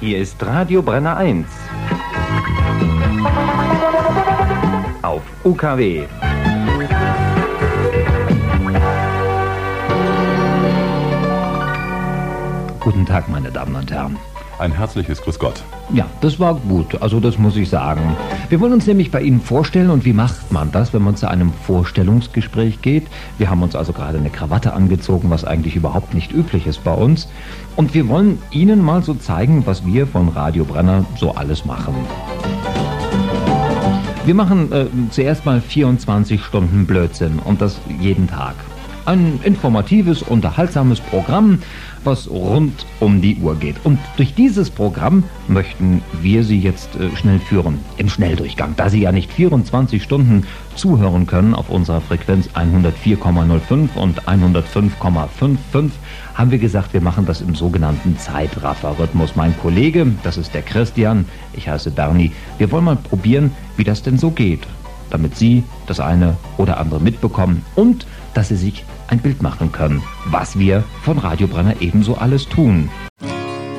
Hier ist Radio Brenner 1 auf UKW. Guten Tag, meine Damen und Herren. Ein herzliches Grüß Gott. Ja, das war gut, also das muss ich sagen. Wir wollen uns nämlich bei Ihnen vorstellen, und wie macht man das, wenn man zu einem Vorstellungsgespräch geht? Wir haben uns also gerade eine Krawatte angezogen, was eigentlich überhaupt nicht üblich ist bei uns. Und wir wollen Ihnen mal so zeigen, was wir von Radio Brenner so alles machen. Wir machen zuerst mal 24 Stunden Blödsinn, und das jeden Tag. Ein informatives, unterhaltsames Programm, was rund um die Uhr geht. Und durch dieses Programm möchten wir Sie jetzt schnell führen, im Schnelldurchgang. Da Sie ja nicht 24 Stunden zuhören können auf unserer Frequenz 104,05 und 105,55, haben wir gesagt, wir machen das im sogenannten Zeitraffer-Rhythmus. Mein Kollege, das ist der Christian, ich heiße Bernie, wir wollen mal probieren, wie das denn so geht, damit Sie das eine oder andere mitbekommen und dass Sie sich ein Bild machen können, was wir von Radio Brenner ebenso alles tun.